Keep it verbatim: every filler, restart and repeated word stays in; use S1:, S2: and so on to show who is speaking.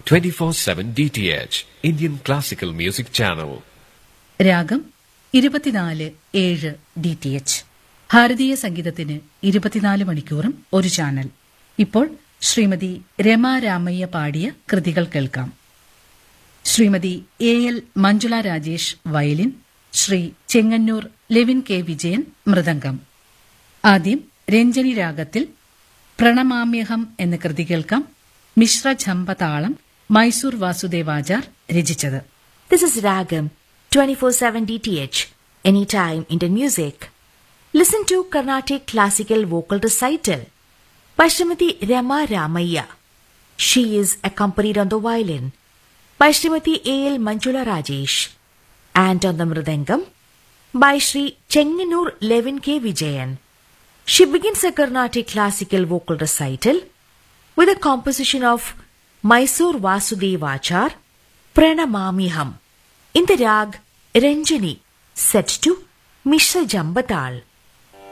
S1: twenty-four seven D T H, Indian Classical Music Channel.
S2: രാഗം ഇരുപത്തിനാല് ഏഴ് ഡി ടി എച്ച്. ഭാരതീയ സംഗീതത്തിന് ഇരുപത്തിനാല് മണിക്കൂറും ഒരു ചാനൽ. ഇപ്പോൾ ശ്രീമതി രമ രാമയ്യ പാടിയ കൃതികൾ കേൾക്കാം. Shrimati A L Manjula Rajesh violin, Shri Chengannur Levin K Vijayan mridangam. ആദ്യം രഞ്ജനി രാഗത്തിൽ പ്രണമാമ്യഹം എന്ന കൃതി കേൾക്കാം. മിശ്രഝംബ താളം മൈസൂർ വാസുദേവാചാർ രചിച്ചത്.
S3: This is Ragam twenty-four seven D T H, anytime Indian music. Listen to Carnatic classical vocal recital by Srimati Rama Ramaiah. She is accompanied on the violin by Srimati A L Manjula Rajesh and on the mridangam by Sri Chenganur Levin K. Vijayan. She begins a Carnatic classical vocal recital with a composition of Mysore Vasudevachar, Pranamamiham, in the rag Ranjani, set to Mishra Jambatal.